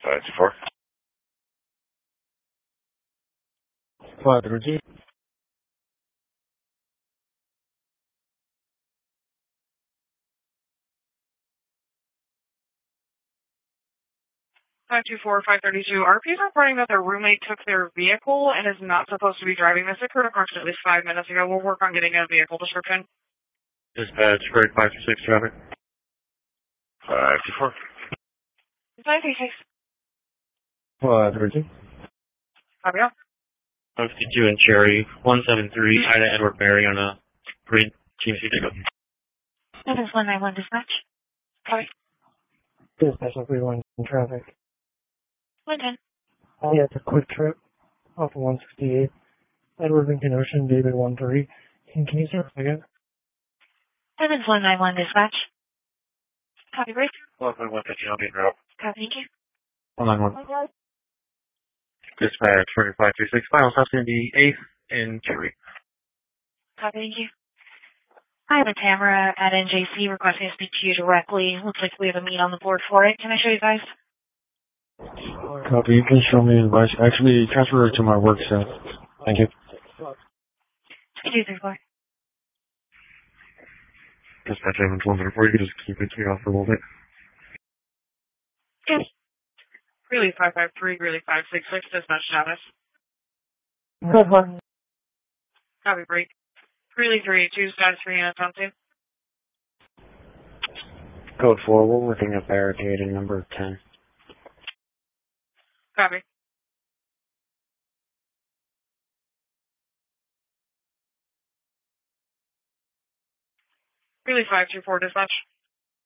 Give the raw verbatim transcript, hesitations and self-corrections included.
five two four. five three two. five two four, five thirty-two. R P is reporting that their roommate took their vehicle and is not supposed to be driving. This occurred approximately five minutes ago. We'll work on getting a vehicle description. Dispatch, grade five two six traffic. five two four. five three six. five three two. Copy all. five fifty-two and Cherry, one seven three, Ida Edward Barry on a green Team C pickup. That is one nine one dispatch. Copy. Dispatch three one in traffic. one ten. Yeah, it's a quick trip off of one sixty-eight. Edward Lincoln Ocean, David one three. Can you start again? That is one nine one dispatch. Copy, break. one one one fifty, I'll be in route. Copy, thank you. one nine one. Dispatch, five three six, final stop's going to be eighth and Cherry. Copy, thank you. Hi, I'm Tamara at N J C requesting to speak to you directly. Looks like we have a meet on the board for it. Can I show you guys? Copy, you can show me the advice. Actually, transfer it to my work set. Thank you. two three four. Dispatch, I haven't one zero four, you can just keep it here off for a little bit. Yes. Greeley five five three, Greeley five six six, dispatch status. Good one. Copy, break. Greeley three two, status three units on two. Code four, we're working at barricade in number ten. Copy. Greeley five two four, dispatch.